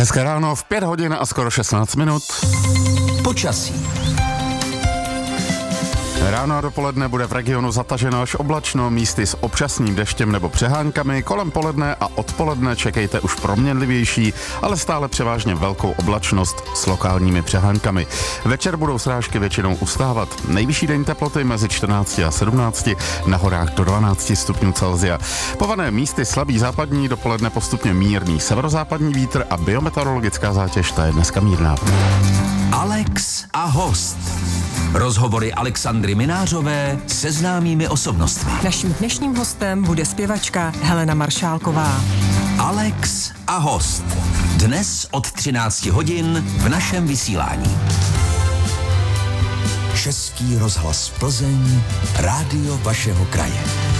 Hezké ráno, v 5 hodin a skoro 16 minut. Počasí. Ráno a dopoledne bude v regionu zataženo až oblačno, místy s občasným deštěm nebo přehánkami. Kolem poledne a odpoledne čekejte už proměnlivější, ale stále převážně velkou oblačnost s lokálními přehánkami. Večer budou srážky většinou ustávat. Nejvyšší denní teploty mezi 14 a 17, na horách do 12 stupňů Celsia. Pované místy slabý západní, dopoledne postupně mírný severozápadní vítr a biometeorologická zátěž, ta je dneska mírná. Alex a host. Rozhovory Alexandry Minářové se známými osobnostmi. Naším dnešním hostem bude zpěvačka Helena Maršálková. Alex a host. Dnes od 13 hodin v našem vysílání. Český rozhlas Plzeň, rádio vašeho kraje.